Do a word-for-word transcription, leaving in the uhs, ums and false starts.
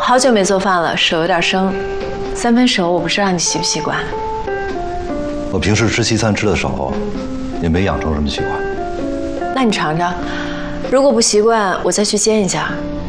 好久没做饭了，手有点生。三分熟，我不知道你习不习惯。 我平时吃西餐吃的少，也没养成什么习惯。 那你尝尝，如果不习惯，我再去煎一下。